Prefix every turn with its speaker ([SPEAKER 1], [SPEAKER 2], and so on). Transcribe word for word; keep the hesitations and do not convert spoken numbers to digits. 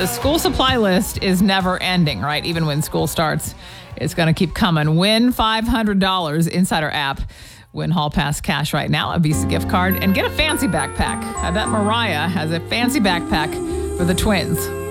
[SPEAKER 1] the school supply list is never ending, right? Even when school starts, it's going to keep coming. Win five hundred dollars inside our app. Win Hall Pass cash right now, a Visa gift card, and get a fancy backpack. I bet Mariah has a fancy backpack for the twins.